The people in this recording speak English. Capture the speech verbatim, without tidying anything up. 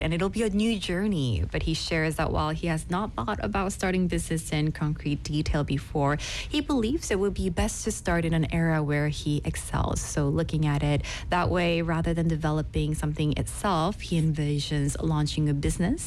and it'll be a new journey. But he shares that while he has not thought about starting business in concrete detail before, he believes it would be best to start in an era where he excels. So looking at it that way, rather than developing something itself, he envisions launching a business